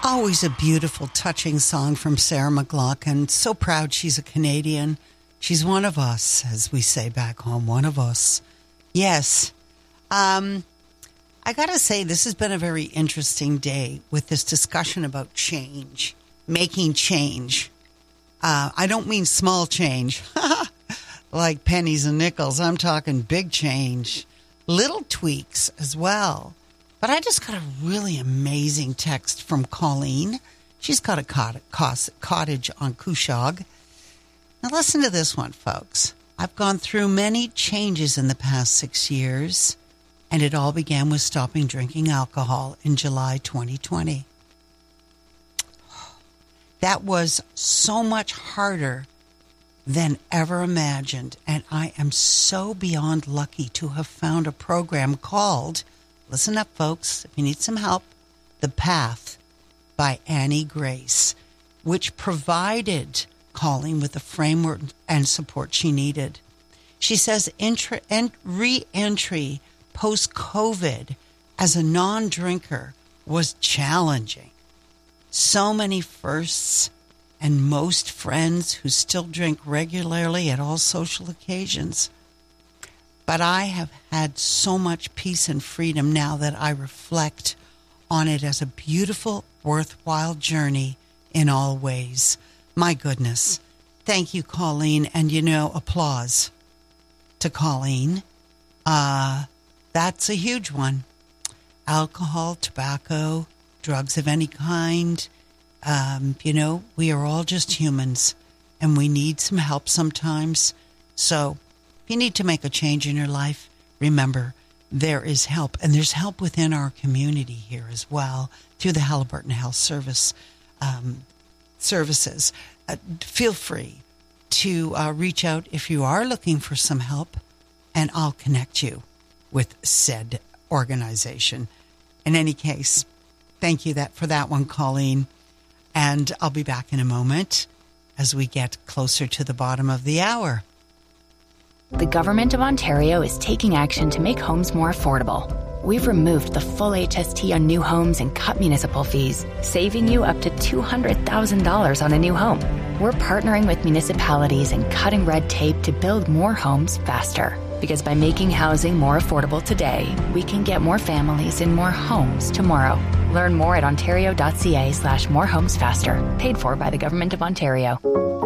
Always a beautiful, touching song from Sarah McLachlan. So proud she's a Canadian. She's one of us, as we say back home, one of us. Yes. I got to say, this has been a very interesting day with this discussion about change, making change. I don't mean small change, like pennies and nickels. I'm talking big change, little tweaks as well. But I just got a really amazing text from Colleen. She's got a cottage on Cushog. Now listen to this one, folks. I've gone through many changes in the past 6 years, and it all began with stopping drinking alcohol in July 2020. That was so much harder than ever imagined, and I am so beyond lucky to have found a program called, listen up, folks, if you need some help, The Path by Annie Grace, which provided Colleen with the framework and support she needed. She says re-entry post-COVID as a non-drinker was challenging. So many firsts and most friends who still drink regularly at all social occasions. But I have had so much peace and freedom now that I reflect on it as a beautiful, worthwhile journey in all ways. My goodness. Thank you, Colleen. And, applause to Colleen. That's a huge one. Alcohol, tobacco, drugs of any kind. We are all just humans and we need some help sometimes. So if you need to make a change in your life, remember there is help, and there's help within our community here as well through the Haliburton Health Services. Feel free to reach out if you are looking for some help, and I'll connect you with said organization. In any case, thank you for that one, Colleen. And I'll be back in a moment as we get closer to the bottom of the hour. The Government of Ontario is taking action to make homes more affordable. We've removed the full HST on new homes and cut municipal fees, saving you up to $200,000 on a new home. We're partnering with municipalities and cutting red tape to build more homes faster. Because by making housing more affordable today, we can get more families in more homes tomorrow. Learn more at ontario.ca/morehomesfaster. Paid for by the Government of Ontario.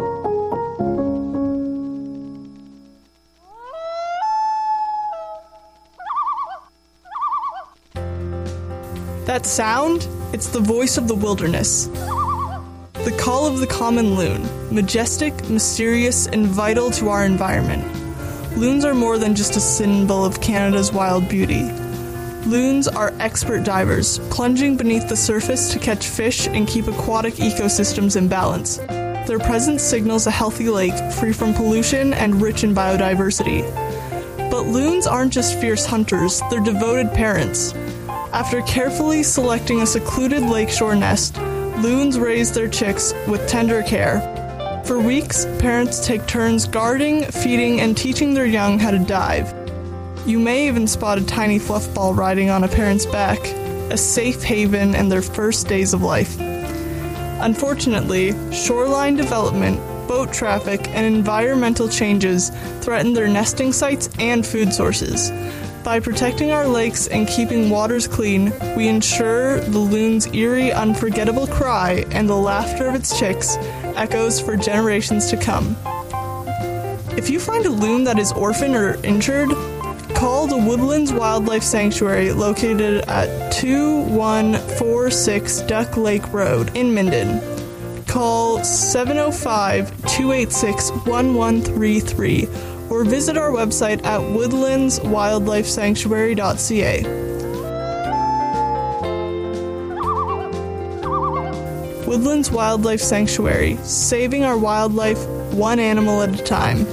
That sound? It's the voice of the wilderness. The call of the common loon, majestic, mysterious, and vital to our environment. Loons are more than just a symbol of Canada's wild beauty. Loons are expert divers, plunging beneath the surface to catch fish and keep aquatic ecosystems in balance. Their presence signals a healthy lake, free from pollution and rich in biodiversity. But loons aren't just fierce hunters, they're devoted parents. After carefully selecting a secluded lakeshore nest, loons raise their chicks with tender care. For weeks, parents take turns guarding, feeding, and teaching their young how to dive. You may even spot a tiny fluff ball riding on a parent's back, a safe haven in their first days of life. Unfortunately, shoreline development, boat traffic, and environmental changes threaten their nesting sites and food sources. By protecting our lakes and keeping waters clean, we ensure the loon's eerie, unforgettable cry and the laughter of its chicks echoes for generations to come. If you find a loon that is orphaned or injured, call the Woodlands Wildlife Sanctuary located at 2146 Duck Lake Road in Minden. Call 705-286-1133 or visit our website at woodlandswildlifesanctuary.ca. Woodlands Wildlife Sanctuary, saving our wildlife one animal at a time.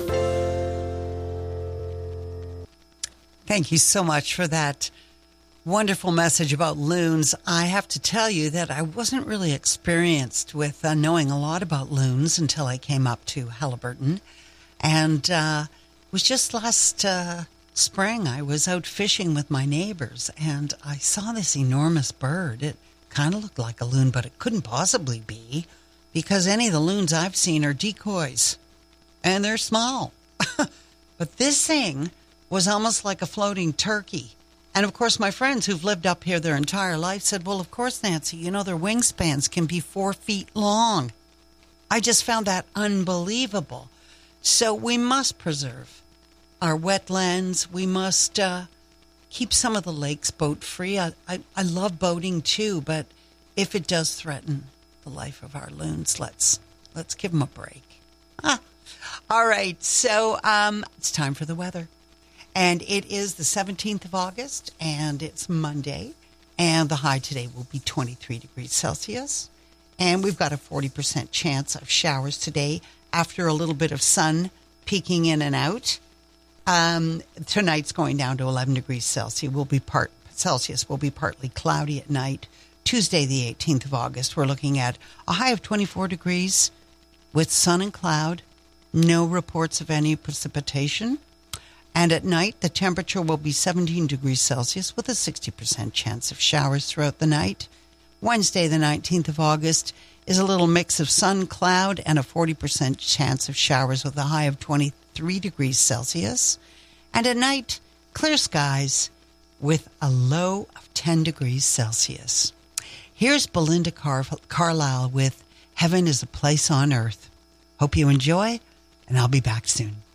Thank you so much for that wonderful message about loons. I have to tell you that I wasn't really experienced with knowing a lot about loons until I came up to Haliburton. And it was just last spring I was out fishing with my neighbors, and I saw this enormous bird. It kind of looked like a loon, but it couldn't possibly be because any of the loons I've seen are decoys, and they're small. But this thing was almost like a floating turkey. And, of course, my friends who've lived up here their entire life said, well, of course, Nancy, you know, their wingspans can be 4 feet long. I just found that unbelievable. So we must preserve our wetlands. We must keep some of the lakes boat-free. I love boating, too, but if it does threaten the life of our loons, let's give them a break. All right, so it's time for the weather. And it is the 17th of August, and it's Monday, and the high today will be 23 degrees Celsius. And we've got a 40% chance of showers today after a little bit of sun peeking in and out. Tonight's going down to 11 degrees Celsius. Will be partly cloudy at night. Tuesday, the 18th of August, we're looking at a high of 24 degrees with sun and cloud. No reports of any precipitation. And at night, the temperature will be 17 degrees Celsius with a 60% chance of showers throughout the night. Wednesday, the 19th of August, is a little mix of sun, cloud, and a 40% chance of showers with a high of 23 degrees Celsius. And at night, clear skies with a low of 10 degrees Celsius. Here's Belinda Carlisle with Heaven is a Place on Earth. Hope you enjoy, and I'll be back soon.